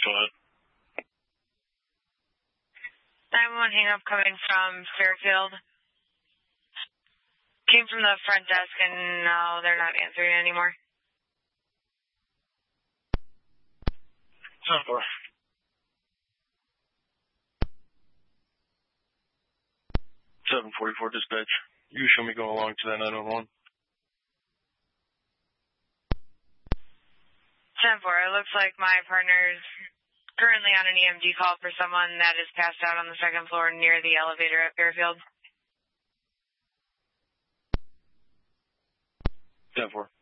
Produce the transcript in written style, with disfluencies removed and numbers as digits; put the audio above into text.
Go ahead. 911 hang up coming from Fairfield. Came from the front desk and no, they're not answering anymore. 10-4. 744 dispatch. You show me going along to that 911. 10-4. It looks like my partner's currently on an EMD call for someone that is passed out on the second floor near the elevator at Fairfield. 10-4.